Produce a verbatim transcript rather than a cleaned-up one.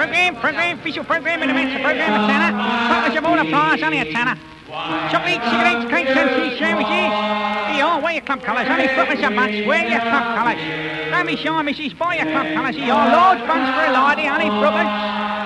program, program, official program in the master program of Tanner. Focus of all the flyers, only a Tanner. Chocolate, cigarettes, cakes and cheese sandwiches. Here you are, wear your club colours, only focus a bunch, wear your club colours. Don't be shy, missus, buy your club colours. Here you are, large bunch for a lady, honey, Providence.